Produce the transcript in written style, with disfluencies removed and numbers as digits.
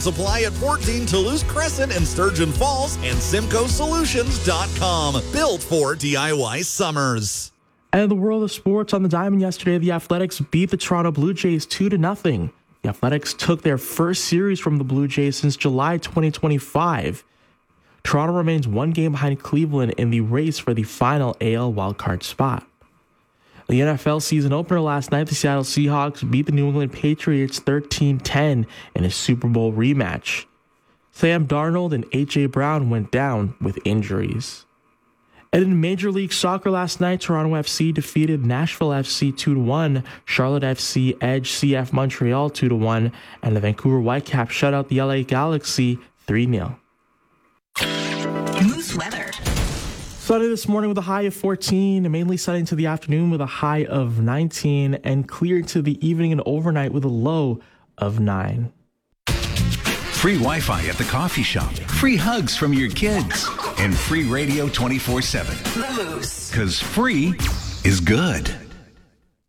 Supply at 14 Toulouse Crescent in Sturgeon Falls and SimcoeSolutions.com. Built for DIY summers. And in the world of sports, on the diamond yesterday, the Athletics beat the Toronto Blue Jays 2-0. The Athletics took their first series from the Blue Jays since July 2025. Toronto remains one game behind Cleveland in the race for the final AL wildcard spot. The NFL season opener last night, the Seattle Seahawks beat the New England Patriots 13-10 in a Super Bowl rematch. Sam Darnold and A.J. Brown went down with injuries. And in Major League Soccer last night, Toronto FC defeated Nashville FC 2-1, Charlotte FC edged CF Montreal 2-1, and the Vancouver Whitecaps shut out the LA Galaxy 3-0. Moose weather. Sunny this morning with a high of 14, mainly sunny into the afternoon with a high of 19, and clear into the evening and overnight with a low of 9. Free Wi-Fi at the coffee shop, free hugs from your kids, and free radio 24/7. The Moose. 'Cause free is good.